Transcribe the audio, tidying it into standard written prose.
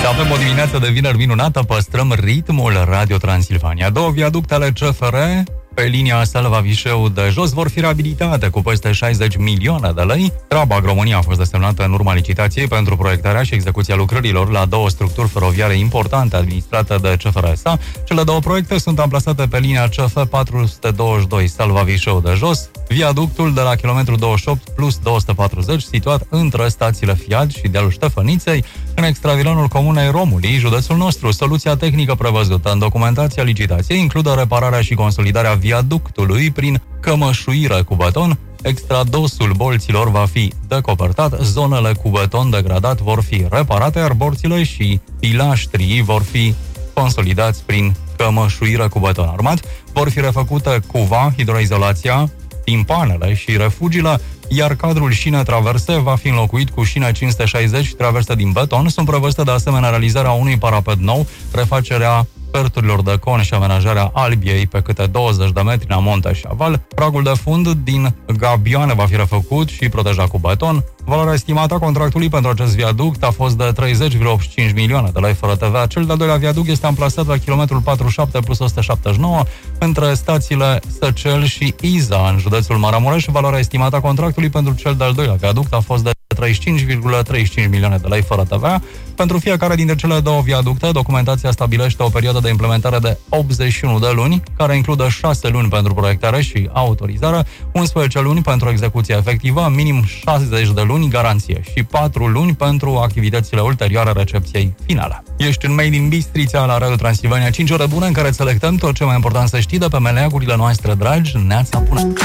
Avem o dimineață de vineri minunată, păstrăm ritmul Radio Transilvania. 2 viaducte ale CFR pe linia Salva-Vișeu de jos vor fi reabilitate cu peste 60 milioane de lei. Trabag România a fost desemnată în urma licitației pentru proiectarea și execuția lucrărilor la 2 structuri feroviare importante administrate de CFR-SA. Cele 2 proiecte sunt amplasate pe linia CF 422 Salva-Vișeu de jos, viaductul de la kilometrul 28 plus 240, situat între stațiile Fiat și dealul Ștefăniței, în extravilanul comunei Romului, județul nostru. Soluția tehnică prevăzută în documentația licitației include repararea și consolidarea viaductului prin cămășuire cu beton. Extradosul bolților va fi decopertat, zonele cu beton degradat vor fi reparate, iar borțile și pilaștrii vor fi consolidați prin cămășuire cu beton armat. Vor fi refăcute cuva, hidroizolația, timpanele și refugiile, iar cadrul șine traverse va fi înlocuit cu șine 560 traverse din beton. Sunt prevăzute de asemenea realizarea unui parapet nou, refacerea perturilor de con și amenajarea albiei pe câte 20 de metri în amonte și aval. Pragul de fund din gabioane va fi refăcut și protejat cu beton. Valoarea estimată a contractului pentru acest viaduct a fost de 30,85 milioane de lei fără TVA. Cel de-al doilea viaduct este amplasat la kilometrul 47 plus 179 între stațiile Săcel și Iza, în județul Maramureș. Valoarea estimată a contractului pentru cel de-al doilea viaduct a fost de 35,35 milioane de lei fără TVA. Pentru fiecare dintre cele 2 viaducte, documentația stabilește o perioadă de implementare de 81 de luni, care include 6 luni pentru proiectare și autorizare, 11 luni pentru execuția efectivă, minim 60 de luni garanție și 4 luni pentru activitățile ulterioare recepției finale. Ești în Made in Bistrița la Radio Transilvania, 5 ore bune în care selectăm tot ce mai important să știi de pe meleagurile noastre dragi. Neața, până!